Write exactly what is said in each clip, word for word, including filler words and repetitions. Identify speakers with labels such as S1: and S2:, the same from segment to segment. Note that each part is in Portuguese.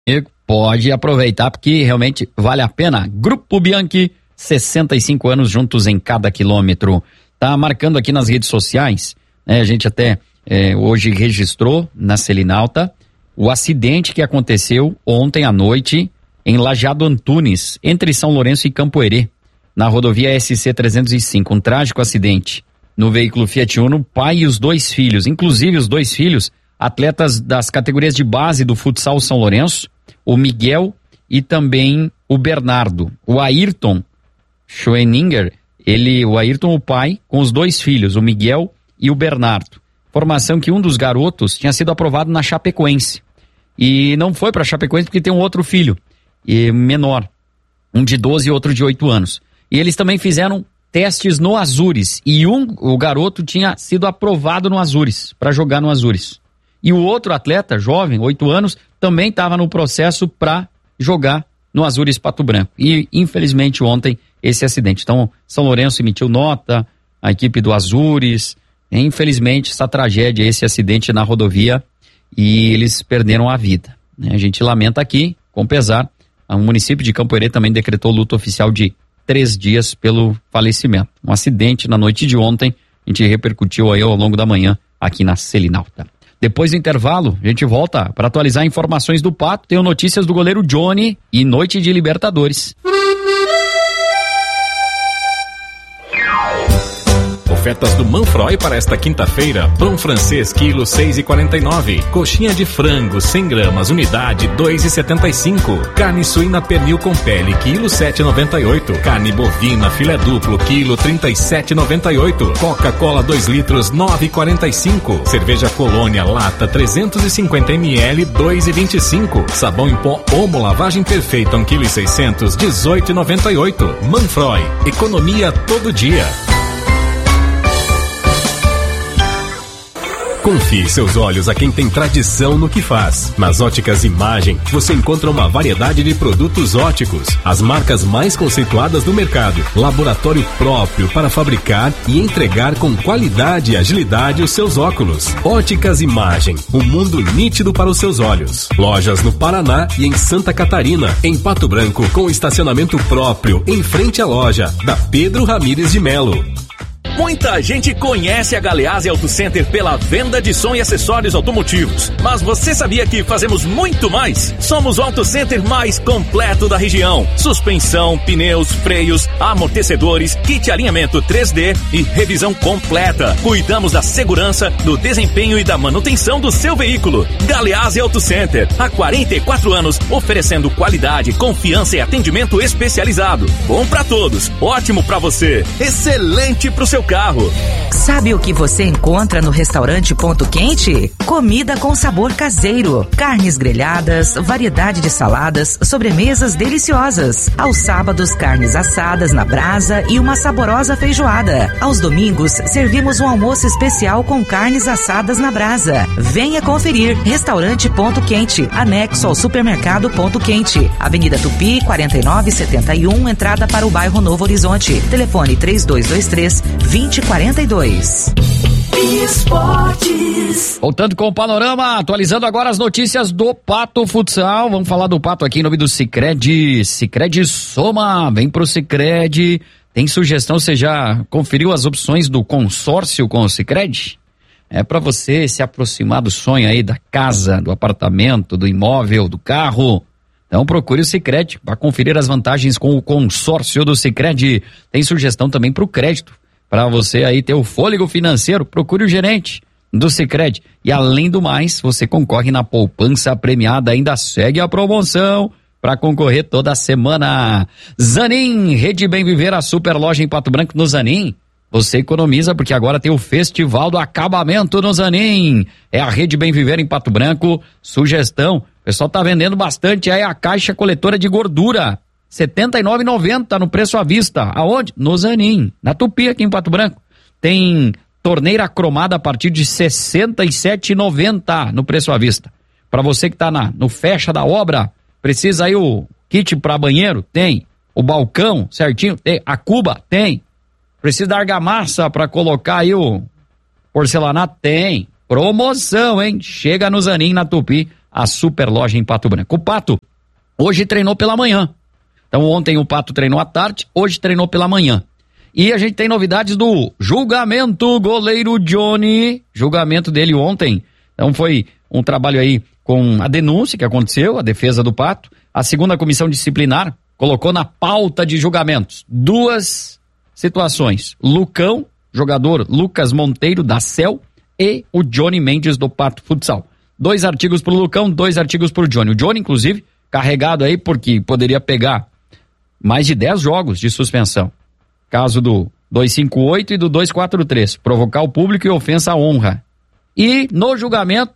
S1: Pode aproveitar porque realmente vale a pena. Grupo Bianchi, sessenta e cinco anos juntos em cada quilômetro. Tá marcando aqui nas redes sociais, né? A gente até é, hoje registrou na Selinalta o acidente que aconteceu ontem à noite em Lajeado Antunes, entre São Lourenço e Campo Herê, na rodovia S C trezentos e cinco. Um trágico acidente no veículo Fiat Uno, pai e os dois filhos, inclusive os dois filhos, atletas das categorias de base do futsal São Lourenço, o Miguel e também o Bernardo. O Ayrton Schoeninger, ele, o Ayrton, o pai, com os dois filhos, o Miguel e o Bernardo. Informação que um dos garotos tinha sido aprovado na Chapecoense. E não foi para Chapecoense porque tem um outro filho, e menor, um de doze e outro de oito anos. E eles também fizeram testes no Azures. E um, o garoto tinha sido aprovado no Azures, para jogar no Azures. E o outro atleta, jovem, oito anos, também estava no processo para jogar no Azures Pato Branco. E, infelizmente, ontem, esse acidente. Então, São Lourenço emitiu nota, a equipe do Azures. Infelizmente, essa tragédia, esse acidente na rodovia, e eles perderam a vida. A gente lamenta aqui, com pesar. O município de Campo Herê também decretou luto oficial de três dias pelo falecimento. Um acidente na noite de ontem, a gente repercutiu aí ao longo da manhã aqui na Selinalta. Depois do intervalo, a gente volta para atualizar informações do Pato. Tem notícias do goleiro Johnny e noite de Libertadores.
S2: Ofertas do Manfroy para esta quinta-feira. Pão francês, quilo seis e quarenta e nove. Coxinha de frango, cem gramas, unidade dois e setenta e cinco. Carne suína pernil com pele, quilo sete e noventa e oito. Carne bovina, filé duplo, quilo trinta e sete e noventa e oito. Coca-Cola dois litros, nove e quarenta e cinco. Cerveja Colônia, lata trezentos e cinquenta mililitros, dois e vinte e cinco. Sabão em pó Omo, lavagem perfeita, um quilo e seiscentos, dezoito e noventa e oito. Manfroy, economia todo dia. Confie seus olhos a quem tem tradição no que faz. Nas Óticas Imagem, você encontra uma variedade de produtos óticos, as marcas mais conceituadas do mercado, laboratório próprio para fabricar e entregar com qualidade e agilidade os seus óculos. Óticas Imagem, um mundo nítido para os seus olhos. Lojas no Paraná e em Santa Catarina, em Pato Branco, com estacionamento próprio em frente à loja da Pedro Ramires de Melo.
S3: Muita gente conhece a Galeazzi Auto Center pela venda de som e acessórios automotivos. Mas você sabia que fazemos muito mais? Somos o auto center mais completo da região. Suspensão, pneus, freios, amortecedores, kit alinhamento três D e revisão completa. Cuidamos da segurança, do desempenho e da manutenção do seu veículo. Galeazzi Auto Center, há quarenta e quatro anos, oferecendo qualidade, confiança e atendimento especializado. Bom pra todos, ótimo pra você, excelente pro seu carro.
S4: Sabe o que você encontra no restaurante Ponto Quente? Comida com sabor caseiro, carnes grelhadas, variedade de saladas, sobremesas deliciosas. Aos sábados, carnes assadas na brasa e uma saborosa feijoada. Aos domingos, servimos um almoço especial com carnes assadas na brasa. Venha conferir. Restaurante Ponto Quente, anexo ao supermercado Ponto Quente. Avenida Tupi, quarenta e nove setenta e um, entrada para o bairro Novo Horizonte. Telefone três dois dois três, vinte e quarenta e dois.
S1: Esportes. Voltando com o panorama, atualizando agora as notícias do Pato Futsal. Vamos falar do Pato aqui em nome do Sicredi. Sicredi Soma, vem pro Sicredi. Tem sugestão, você já conferiu as opções do consórcio com o Sicredi? É para você se aproximar do sonho aí da casa, do apartamento, do imóvel, do carro. Então procure o Sicredi para conferir as vantagens com o consórcio do Sicredi. Tem sugestão também para o crédito. Para você aí ter o fôlego financeiro, procure o gerente do Sicredi. E além do mais, você concorre na poupança premiada, ainda segue a promoção para concorrer toda semana. Zanin, Rede Bem Viver, a super loja em Pato Branco no Zanin. Você economiza porque agora tem o Festival do Acabamento no Zanin. É a Rede Bem Viver em Pato Branco. Sugestão, o pessoal tá vendendo bastante aí a caixa coletora de gordura. setenta e nove reais e noventa centavos no preço à vista. Aonde? No Zanin, na Tupi, aqui em Pato Branco. Tem torneira cromada a partir de sessenta e sete reais e noventa centavos no preço à vista. Para você que tá na, no fecha da obra, precisa aí o kit para banheiro? Tem. O balcão certinho? Tem. A cuba? Tem. Precisa da argamassa para colocar aí o porcelanato? Tem. Promoção, hein? Chega no Zanin, na Tupi, a Super Loja em Pato Branco. O Pato hoje treinou pela manhã. Então ontem o Pato treinou à tarde, hoje treinou pela manhã. E a gente tem novidades do julgamento goleiro Johnny, julgamento dele ontem. Então foi um trabalho aí com a denúncia que aconteceu, a defesa do Pato. A segunda comissão disciplinar colocou na pauta de julgamentos duas situações. Lucão, jogador Lucas Monteiro da C E L e o Johnny Mendes do Pato Futsal. Dois artigos pro Lucão, dois artigos pro Johnny. O Johnny, inclusive, carregado aí porque poderia pegar mais de dez jogos de suspensão. Caso do duzentos e cinquenta e oito e do duzentos e quarenta e três, provocar o público e ofensa à honra. E no julgamento,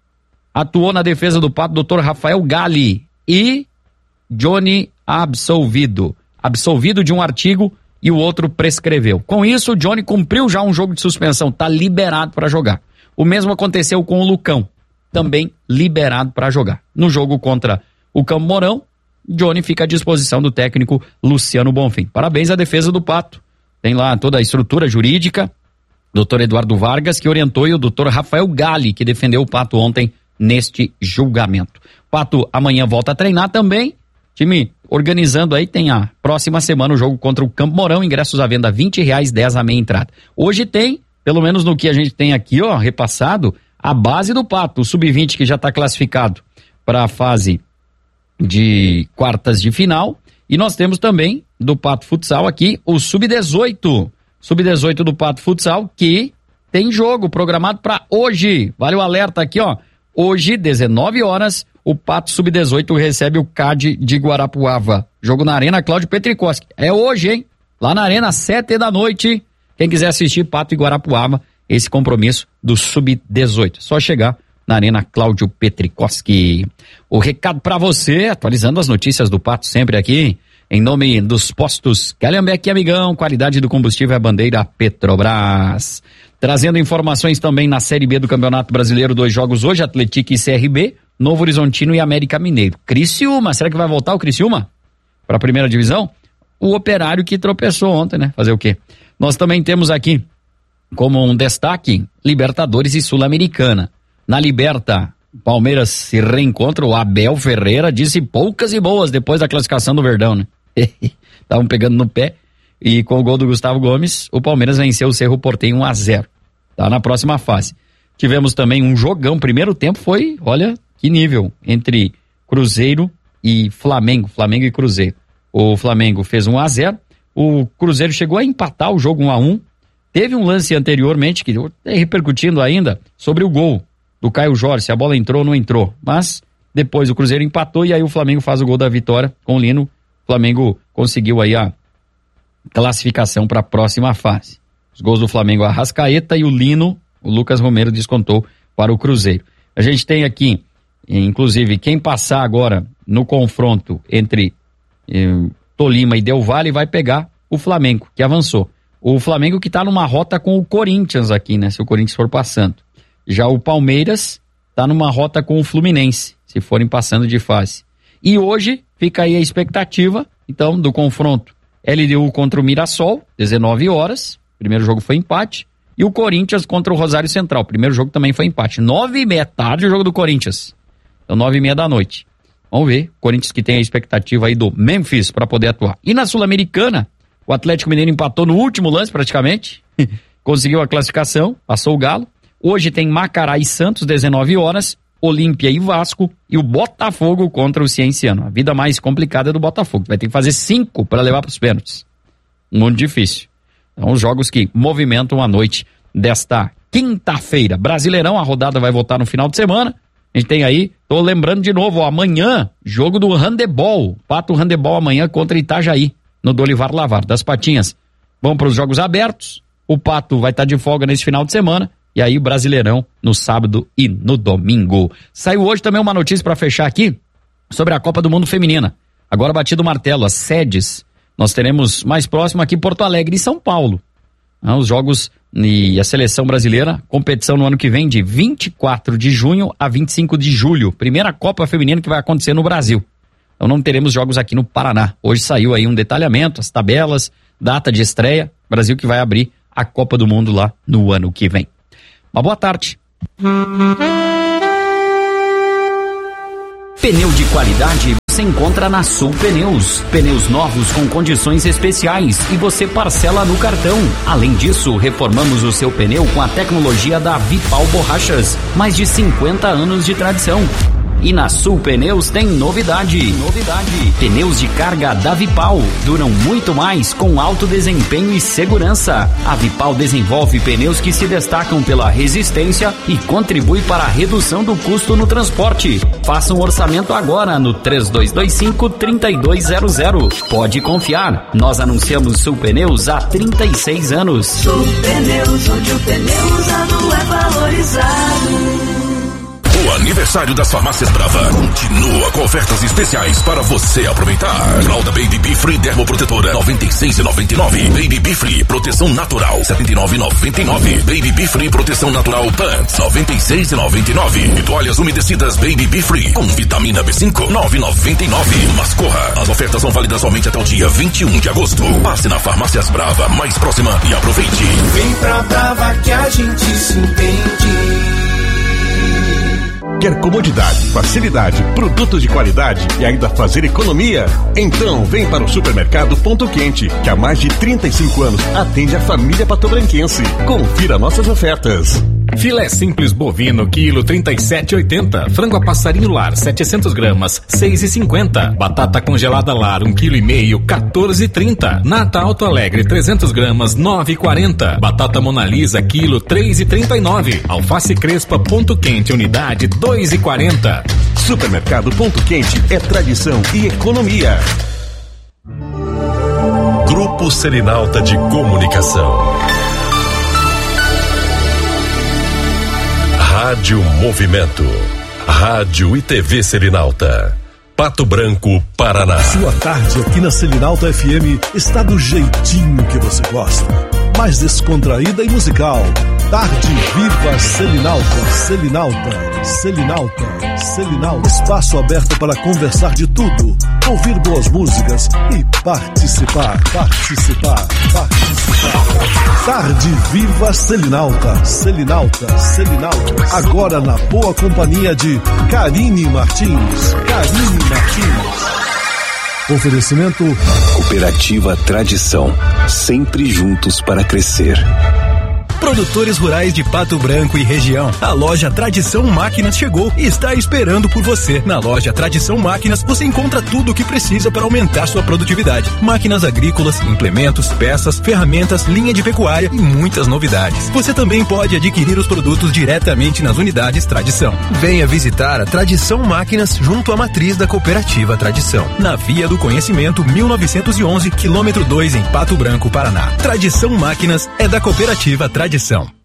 S1: atuou na defesa do Pato doutor Rafael Gali e Johnny absolvido. Absolvido de um artigo e o outro prescreveu. Com isso, o Johnny cumpriu já um jogo de suspensão, tá liberado para jogar. O mesmo aconteceu com o Lucão, também liberado para jogar. No jogo contra o Campo Mourão, Johnny fica à disposição do técnico Luciano Bonfim. Parabéns à defesa do Pato. Tem lá toda a estrutura jurídica, doutor Eduardo Vargas, que orientou, e o doutor Rafael Gali, que defendeu o Pato ontem neste julgamento. Pato amanhã volta a treinar também. Time organizando aí, tem a próxima semana o jogo contra o Campo Mourão, ingressos à venda vinte reais, dez a meia entrada. Hoje tem, pelo menos no que a gente tem aqui, ó, repassado, a base do Pato, o sub vinte que já está classificado para a fase de quartas de final, e nós temos também do Pato Futsal aqui o sub dezoito, sub dezoito do Pato Futsal, que tem jogo programado para hoje. Vale o alerta aqui, ó, hoje, dezenove horas, o Pato sub dezoito recebe o C A D de Guarapuava, jogo na Arena Cláudio Petricoski, é hoje, hein, lá na Arena, sete da noite, quem quiser assistir Pato e Guarapuava, esse compromisso do sub dezoito, só chegar na Arena Cláudio Petricoski. O recado para você, atualizando as notícias do Pato sempre aqui, em nome dos postos Calhambeque Amigão, qualidade do combustível é a bandeira Petrobras. Trazendo informações também na Série B do Campeonato Brasileiro, dois jogos hoje, Atlético e C R B, Novo Horizontino e América Mineiro. Criciúma, será que vai voltar o Criciúma para a primeira divisão? O Operário que tropeçou ontem, né? Fazer o quê? Nós também temos aqui, como um destaque, Libertadores e Sul-Americana. Na Liberta, Palmeiras se reencontra, o Abel Ferreira disse poucas e boas depois da classificação do Verdão, né? Estavam pegando no pé, e com o gol do Gustavo Gomes, o Palmeiras venceu o Cerro Porteño um a zero. Tá na próxima fase. Tivemos também um jogão, primeiro tempo foi, olha, que nível, entre Cruzeiro e Flamengo, Flamengo e Cruzeiro. O Flamengo fez um a zero, o Cruzeiro chegou a empatar o jogo um a um, teve um lance anteriormente, que está repercutindo ainda, sobre o gol do Caio Jorge, se a bola entrou ou não entrou, mas depois o Cruzeiro empatou e aí o Flamengo faz o gol da vitória com o Lino. O Flamengo conseguiu aí a classificação para a próxima fase. Os gols do Flamengo, a Arrascaeta, e o Lino, o Lucas Romero descontou para o Cruzeiro. A gente tem aqui, inclusive, quem passar agora no confronto entre eh, Tolima e Del Valle vai pegar o Flamengo, que avançou. O Flamengo que está numa rota com o Corinthians aqui, né? Se o Corinthians for passando. Já o Palmeiras está numa rota com o Fluminense, se forem passando de fase. E hoje fica aí a expectativa, então, do confronto L D U contra o Mirassol, dezenove horas, primeiro jogo foi empate, e o Corinthians contra o Rosário Central, primeiro jogo também foi empate, nove e meia tarde o jogo do Corinthians, então nove e meia da noite. Vamos ver, Corinthians que tem a expectativa aí do Memphis para poder atuar. E na Sul-Americana, o Atlético Mineiro empatou no último lance praticamente, conseguiu a classificação, passou o Galo. Hoje tem Macará e Santos, dezenove horas, Olímpia e Vasco, e o Botafogo contra o Cienciano. A vida mais complicada é do Botafogo, vai ter que fazer cinco para levar para os pênaltis. Muito difícil. São os jogos que movimentam a noite desta quinta-feira. Brasileirão, a rodada vai voltar no final de semana. A gente tem aí, tô lembrando de novo, ó, amanhã, jogo do handebol. Pato handebol amanhã contra Itajaí, no Dolivar Lavar. Das Patinhas vão para os jogos abertos. O Pato vai estar de folga nesse final de semana. E aí o Brasileirão no sábado e no domingo. Saiu hoje também uma notícia para fechar aqui sobre a Copa do Mundo Feminina. Agora batido o martelo, as sedes. Nós teremos mais próximo aqui Porto Alegre e São Paulo. Ah, os jogos e a seleção brasileira, competição no ano que vem de vinte e quatro de junho a vinte e cinco de julho. Primeira Copa Feminina que vai acontecer no Brasil. Então não teremos jogos aqui no Paraná. Hoje saiu aí um detalhamento, as tabelas, data de estreia. Brasil que vai abrir a Copa do Mundo lá no ano que vem. Uma boa tarde. Pneu de qualidade você encontra na Sul Pneus. Pneus novos com condições especiais e você parcela no cartão. Além disso, reformamos o seu pneu com a tecnologia da Vipal Borrachas. Mais de cinquenta anos de tradição. E na Sul Pneus tem novidade. Novidade. Pneus de carga da Vipal duram muito mais com alto desempenho e segurança. A Vipal desenvolve pneus que se destacam pela resistência e contribui para a redução do custo no transporte. Faça um orçamento agora no três dois dois cinco, três dois zero zero. Pode confiar, nós anunciamos Sul Pneus há trinta e seis anos.
S5: Sul Pneus, onde o pneu usado é valorizado.
S6: O aniversário das Farmácias Brava continua com ofertas especiais para você aproveitar. Fralda Baby Bee Free Dermoprotetora noventa e seis reais e noventa e nove centavos. Baby Bee Free Proteção Natural setenta e nove reais e noventa e nove centavos. Baby Bee Free Proteção Natural Pants noventa e seis reais e noventa e nove centavos. E toalhas umedecidas Baby Bee Free com vitamina B cinco nove reais e noventa e nove centavos. Mas corra, as ofertas são válidas somente até o dia vinte e um de agosto. Passe na Farmácias Brava mais próxima e aproveite.
S7: Vem pra Brava que a gente se entende.
S8: Quer comodidade, facilidade, produtos de qualidade e ainda fazer economia? Então vem para o Supermercado Ponto Quente, que há mais de trinta e cinco anos atende a família patobranquense. Confira nossas ofertas.
S2: Filé simples bovino, quilo trinta e sete reais e oitenta centavos. Frango a passarinho lar, setecentas gramas, seis reais e cinquenta centavos. Batata congelada lar, um quilo e meio, quatorze reais e trinta centavos. Nata Alto Alegre, trezentas gramas, nove reais e quarenta centavos. Batata Mona Lisa, quilo, três reais e trinta e nove centavos. Alface Crespa Ponto Quente, unidade, dois reais e quarenta centavos.
S8: Supermercado Ponto Quente é tradição e economia.
S9: Grupo Selinalta de Comunicação. Rádio Movimento. Rádio e T V Selinalta. Pato Branco, Paraná.
S10: Sua tarde aqui na Selinalta F M está do jeitinho que você gosta. Mais descontraída e musical. Tarde Viva Selinalta, Selinalta, Selinalta, Selinalta. Espaço aberto para conversar de tudo, ouvir boas músicas e participar, participar, participar. Tarde Viva Selinalta, Selinalta, Selinalta. Agora na boa companhia de Karine Martins, Karine Martins. Oferecimento
S11: Cooperativa Tradição, sempre juntos para crescer.
S12: Produtores rurais de Pato Branco e região. A loja Tradição Máquinas chegou e está esperando por você. Na loja Tradição Máquinas você encontra tudo o que precisa para aumentar sua produtividade. Máquinas agrícolas, implementos, peças, ferramentas, linha de pecuária e muitas novidades. Você também pode adquirir os produtos diretamente nas unidades Tradição. Venha visitar a Tradição Máquinas junto à matriz da Cooperativa Tradição. Na Via do Conhecimento mil novecentos e onze, quilômetro dois em Pato Branco, Paraná. Tradição Máquinas é da Cooperativa Tradição.